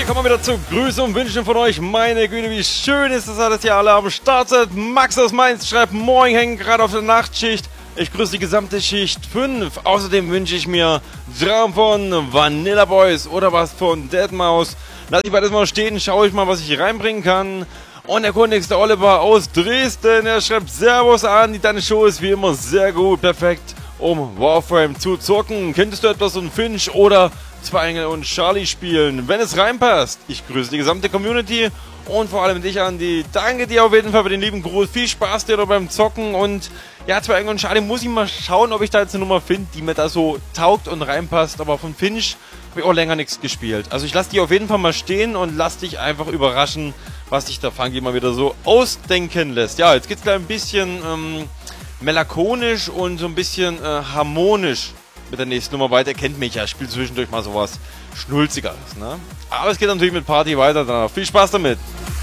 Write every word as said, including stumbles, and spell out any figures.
kommen wir wieder zu Grüße und Wünschen von euch. Meine Güte, wie schön ist es, dass ihr alle am Start seid. Max aus Mainz schreibt, moin, hängen gerade auf der Nachtschicht. Ich grüße die gesamte Schicht fünf. Außerdem wünsche ich mir Traum von Vanilla Boys oder was von Deadmau5. Lass ich beides mal stehen, schaue ich mal, was ich reinbringen kann. Und der kundigste Oliver aus Dresden, er schreibt Servus an. Deine Show ist wie immer sehr gut, perfekt, um Warframe zu zocken. Könntest du etwas von Finch oder Zwei Engel und Charlie spielen, wenn es reinpasst? Ich grüße die gesamte Community und vor allem dich, Andi. Danke dir auf jeden Fall für den lieben Gruß. Viel Spaß dir beim Zocken und ja, Zwei Engel und Charlie muss ich mal schauen, ob ich da jetzt eine Nummer finde, die mir da so taugt und reinpasst. Aber von Finch habe ich auch länger nichts gespielt. Also ich lasse die auf jeden Fall mal stehen und lass dich einfach überraschen, was sich der Funky mal wieder so ausdenken lässt. Ja, jetzt geht's gleich ein bisschen ähm, melancholisch und so ein bisschen äh, harmonisch mit der nächsten Nummer weiter. Ihr kennt mich ja, ich spiele zwischendurch mal sowas Schnulzigeres, ne? Aber es geht natürlich mit Party weiter danach. Viel Spaß damit!